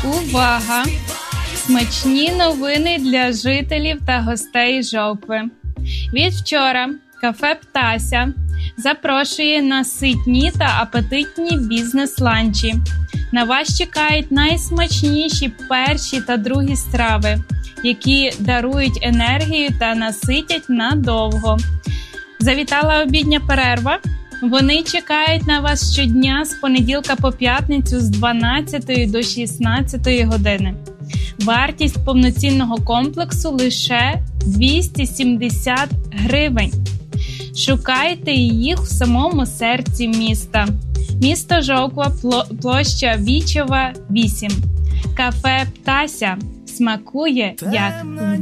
Увага! Смачні новини для жителів та гостей Жовкви. Від вчора кафе «Птася» запрошує на ситні та апетитні бізнес-ланчі. На вас чекають найсмачніші перші та другі страви, які дарують енергію та наситять надовго. Завітала обідня перерва? Вони чекають на вас щодня з понеділка по п'ятницю з 12 до 16 години. Вартість повноцінного комплексу лише 270 гривень. Шукайте їх в самому серці міста. Місто Жовква, площа Вічова, 8. Кафе «Птася» смакує як